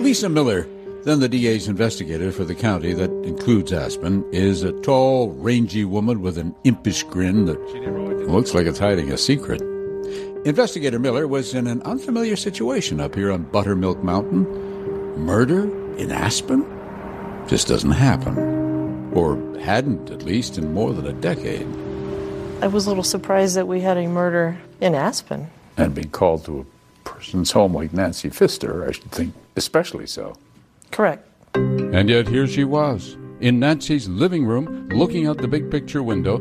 Lisa Miller, then the DA's investigator for the county that includes Aspen, is a tall, rangy woman with an impish grin that looks like it's hiding a secret. Investigator Miller was in an unfamiliar situation up here on Buttermilk Mountain. Murder in Aspen? Just doesn't happen. Or hadn't, at least, in more than a decade. I was a little surprised that we had a murder in Aspen. And being called to a person's home like Nancy Pfister, I should think especially so. Correct. And yet here she was, in Nancy's living room, looking out the big picture window.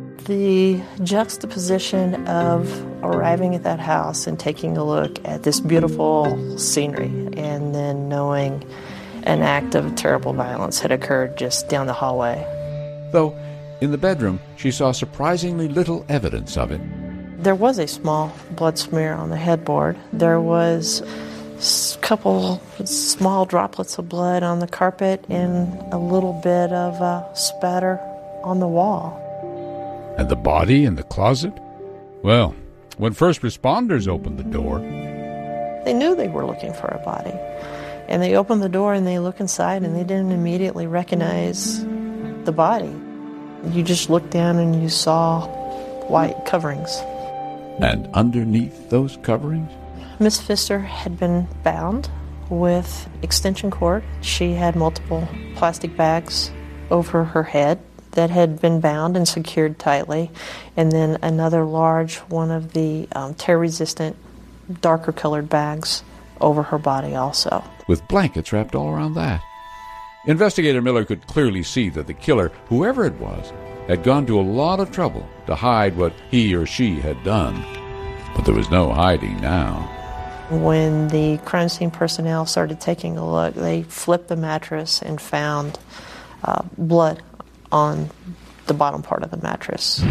The juxtaposition of arriving at that house and taking a look at this beautiful scenery and then knowing an act of terrible violence had occurred just down the hallway. Though, in the bedroom, she saw surprisingly little evidence of it. There was a small blood smear on the headboard. There was a couple small droplets of blood on the carpet and a little bit of spatter on the wall. And the body in the closet? Well, when first responders opened the door, they knew they were looking for a body. And they opened the door and they look inside and they didn't immediately recognize the body. You just looked down and you saw white coverings. And underneath those coverings? Miss Pfister had been bound with extension cord. She had multiple plastic bags over her head that had been bound and secured tightly, and then another large one of the tear-resistant, darker colored bags over her body also. With blankets wrapped all around that. Investigator Miller could clearly see that the killer, whoever it was, had gone to a lot of trouble to hide what he or she had done. But there was no hiding now. When the crime scene personnel started taking a look, they flipped the mattress and found blood on the bottom part of the mattress.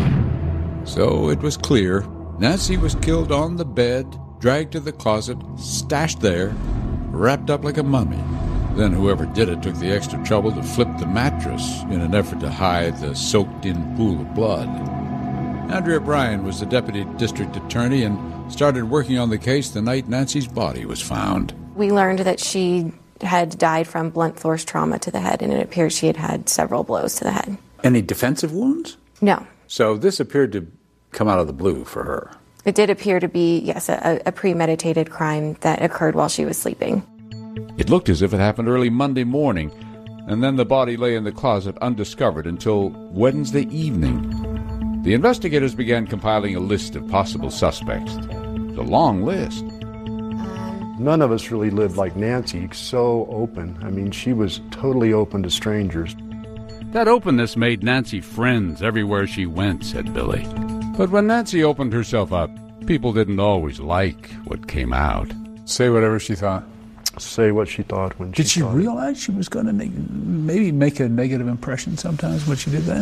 So it was clear Nancy was killed on the bed, dragged to the closet, stashed there, wrapped up like a mummy. Then whoever did it took the extra trouble to flip the mattress in an effort to hide the soaked-in pool of blood. Andrea Bryan was the deputy district attorney and started working on the case the night Nancy's body was found. We learned that she had died from blunt force trauma to the head, and it appears she had had several blows to the head. Any defensive wounds? No. So this appeared to come out of the blue for her. It did appear to be, yes, a premeditated crime that occurred while she was sleeping. It looked as if it happened early Monday morning, and then the body lay in the closet undiscovered until Wednesday evening. The investigators began compiling a list of possible suspects. It's a long list. None of us really lived like Nancy, so open. I mean, she was totally open to strangers. That openness made Nancy friends everywhere she went, said Billy. But when Nancy opened herself up, people didn't always like what came out. Say whatever she thought. Say what she thought when she Did she thought realize she was going to maybe make a negative impression sometimes when she did that?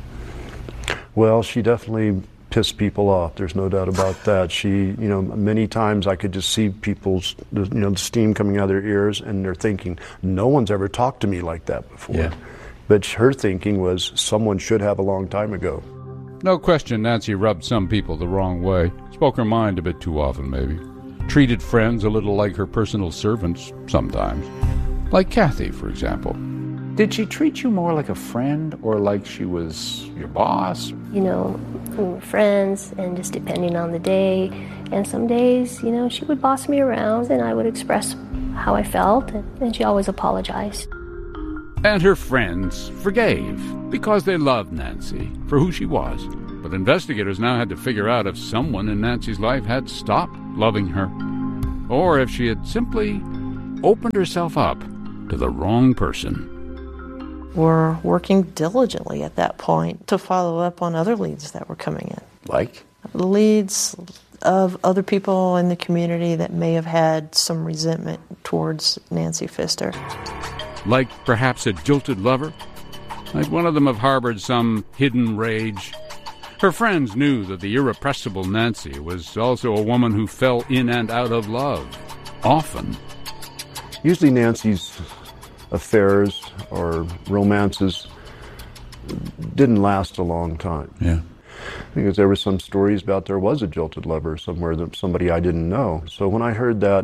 Well, she definitely pissed people off. There's no doubt about that. She, many times I could just see people's, the steam coming out of their ears, and they're thinking, no one's ever talked to me like that before. Yeah. But her thinking was, someone should have a long time ago. No question Nancy rubbed some people the wrong way. Spoke her mind a bit too often, maybe. Treated friends a little like her personal servants, sometimes. Like Kathy, for example. Did she treat you more like a friend or like she was your boss? We were friends, and just depending on the day. And some days, she would boss me around, and I would express how I felt, and she always apologized. And her friends forgave because they loved Nancy for who she was. But investigators now had to figure out if someone in Nancy's life had stopped loving her, or if she had simply opened herself up to the wrong person. We're working diligently at that point to follow up on other leads that were coming in. Like? Leads of other people in the community that may have had some resentment towards Nancy Pfister. Like perhaps a jilted lover? Might one of them have harbored some hidden rage? Her friends knew that the irrepressible Nancy was also a woman who fell in and out of love, often. Usually Nancy's affairs or romances didn't last a long time. Yeah. Because there were some stories about there was a jilted lover somewhere, that somebody I didn't know. So when I heard that,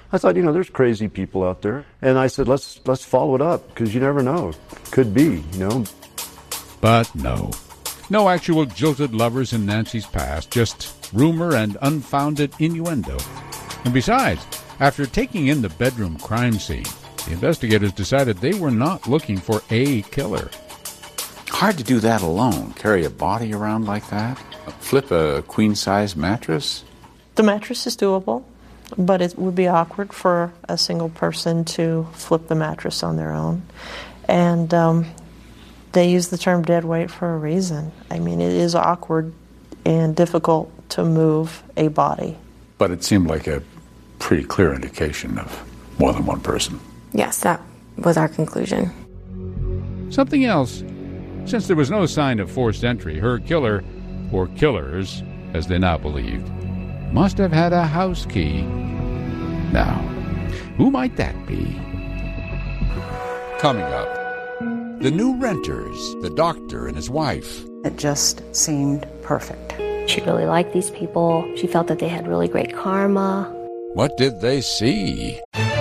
I thought, there's crazy people out there. And I said, let's follow it up, because you never know. Could be, But no. No actual jilted lovers in Nancy's past, just rumor and unfounded innuendo. And besides, after taking in the bedroom crime scene, the investigators decided they were not looking for a killer. Hard to do that alone. Carry a body around like that? Flip a queen-size mattress? The mattress is doable, but it would be awkward for a single person to flip the mattress on their own. And they use the term dead weight for a reason. I mean, it is awkward and difficult to move a body. But it seemed like a pretty clear indication of more than one person. Yes, that was our conclusion. Something else. Since there was no sign of forced entry, her killer, or killers, as they now believed, must have had a house key. Now, who might that be? Coming up, the new renters, the doctor and his wife. It just seemed perfect. She really liked these people. She felt that they had really great karma. What did they see?